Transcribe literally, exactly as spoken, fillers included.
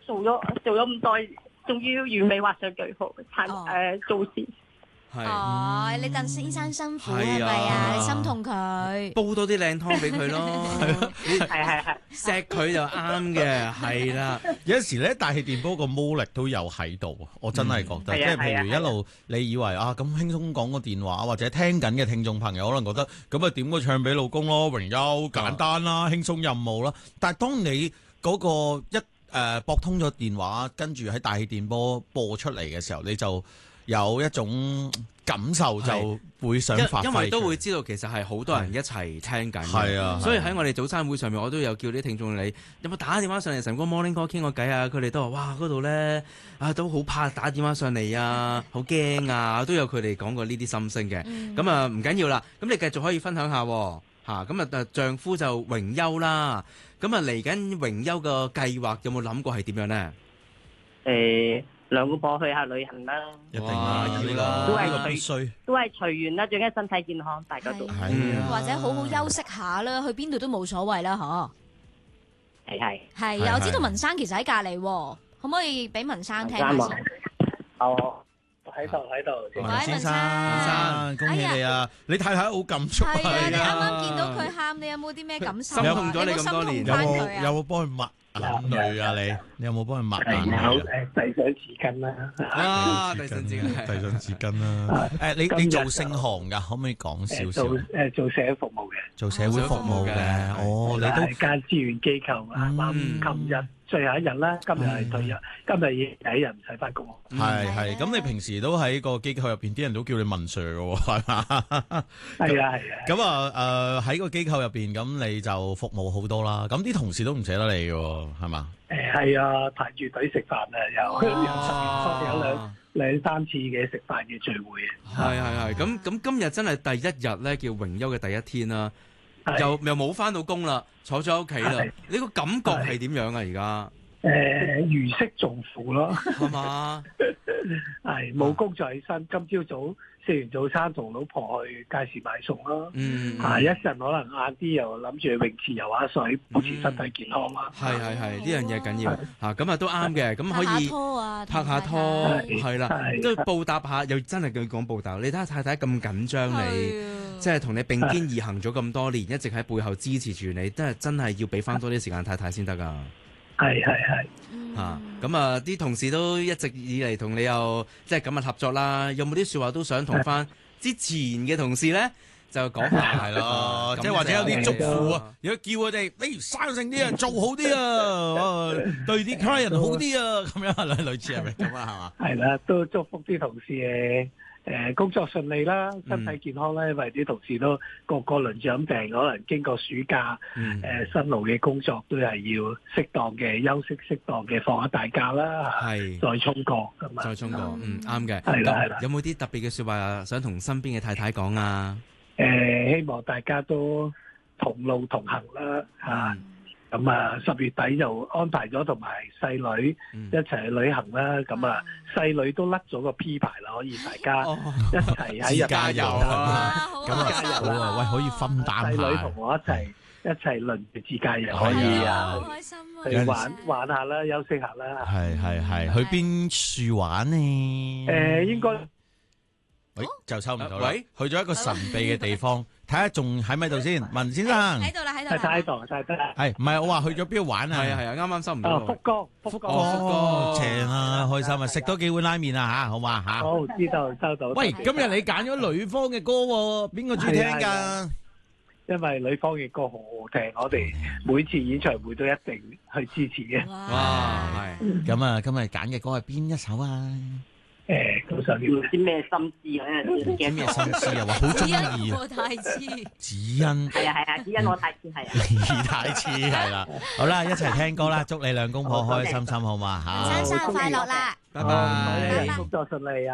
做咗做咗咁多，終於完美畫上句號，撐誒做事。 哦，你鄧先生辛苦係係啊咪啊？你心痛佢， 煲多啲靚湯俾佢咯， 係係係， 錫佢就啱嘅，係啦。 有時咧大氣電波個魔力都有喺度，我真係覺得， 嗯即係譬如係啊一路你以為啊咁輕鬆講個電話，或者聽緊嘅聽眾朋友可能覺得咁啊點個唱俾老公咯，榮休簡單啦，輕鬆任務啦。但係當你嗰個一誒撥通咗電話，跟住喺大氣電波播出嚟嘅時候，你就有一種感受就會想發揮， 因為都會知道其實係好多人一齊聽緊， 係啊， 所以喺我哋早餐會上面，我都有叫啲聽眾你有冇打電話上嚟晨光 Morning Call 傾個偈啊？佢哋都話哇嗰度咧啊都好怕打電話上嚟啊，好驚啊，都有佢哋講過呢啲心聲嘅。咁啊唔緊要啦，咁你繼續可以分享下嚇。咁啊丈夫就榮休啦，咁啊嚟緊榮休個計劃有冇諗過係點樣呢？ 誒。兩公婆去下旅行啦， 一定啦， 要啦， 都係呢個必須， 都係隨緣啦，最緊係身體健康，大家都係啊， 或者好好休息下啦，去邊度都冇所謂啦，嗬。 係係係啊，我知道文生其實喺隔離喎，可唔可以俾文生聽下啱先？ 哦，喺度喺度。 文先生， 文生，恭喜你啊！你太太好感觸係啊，你啊！ 啱啱見到佢喊，你有冇啲咩感受啊？ 心痛咗你咁多年有有冇冇心痛返佢啊？ 有冇幫佢抹眼淚啊？你你有冇幫佢抹眼淚啊？ 誒遞上紙巾啦， 啊，第三節遞上紙巾啦！誒，你你做聖行㗎，可唔可以講少少做？誒做社會服務嘅， 做社會服務嘅，哦，你都係間資源機構，啱啱琴日最後一日啦，今日係退休，今日已經第一日唔使翻工。 係係，咁你平時都喺個機構入邊，啲人都叫你文 Sir 嘅喎，係嘛？ 係啊係啊。 咁啊誒喺個機構入邊，咁你就服務好多啦。咁啲同事都唔捨得你嘅喎，係嘛？ 誒係啊，排住隊食飯啊，有有十年有兩兩三次嘅食飯嘅聚會。 係係係，咁咁今日真係第一日咧，叫榮休嘅第一天啦，又又冇翻到工啦，坐咗喺屋企啦，你個感覺係點樣啊？而家誒如釋重負咯， 係嘛？ 係冇工就起身，今朝早食完早餐同老婆去街市買餸咯。 嗯， 嚇一陣可能晏啲又諗住去泳池游下水，保持身體健康啦。 係係係，呢樣嘢緊要嚇，咁啊都啱嘅，咁可拍下以拖啊， 拍下拖， 係係啦， 係都報答下，又真係佢講報答。你睇下太太咁緊張你，即係同你並肩而行咗咁多年，一直喺背後支持住你，真係真係要俾翻多啲時間太太先得噶。 係係係。 嚇咁啊！啲同事都一直以嚟同你又即係咁啊合作啦，有冇啲説話都想同翻之前嘅同事咧就講下係咯，即係或者有啲祝福啊，如果叫佢哋，誒生性啲啊，做好啲啊，對啲 client 好啲啊，咁樣類類似係咪咁啊？係嘛？ 係啦，都祝福啲同事誒誒工作順利啦，身體健康啦，因為啲同事都個個輪住咁病，可能經過暑假誒辛勞嘅工作都係要適當嘅休息，適當嘅放下大假啦， 係再衝過咁啊！ 再衝過，嗯啱嘅。 係啦係啦有冇啲特別嘅説話想同身邊嘅太太講啊？ 誒，希望大家都同路同行啦嚇。咁啊，十月底就安排咗同埋細女一齊去旅行啦。咁啊，細女都甩咗個 P 牌啦，可以大家一齊喺日加油啊！ 好咁啊，好啊，喂，可以分擔細女下同。我一齊一齊輪住自駕遊， 可以係啊， 好開心啊！ 去玩玩下啦，休息下啦。 係係係，去邊處玩呢？ 誒，應該喂，就抽唔到啦。 喂去咗一個神秘嘅地方，睇下仲喺咪度先。文先生， 喺度啦，喺度太太喺啦。 度，太太。 係唔係我話去咗邊度玩啊？ 係啊係啊，啱啱收唔啊， 到福。哥，福哥， 哦，正啊，開心啊，食多幾碗拉麵啊嚇，好嘛嚇？ 好，知道收到。 喂，今日你揀咗女方嘅歌喎，邊個中意聽㗎？ 因為女方嘅歌好好聽，我哋每次演唱會都一定去支持嘅。 哇，係咁啊，今日揀嘅歌係邊一首啊？ 誒，咁就唔知咩心思啊， 驚咩心思啊？話好中意啊！ 我太知。 子欣， 係啊係啊，只因我太知係啊。 你太似係啦。好啦，一齊聽歌啦，祝你兩公婆開開心心好嘛嚇！ 生生日快樂啦！ 拜好， 拜。 各位工作順利啊！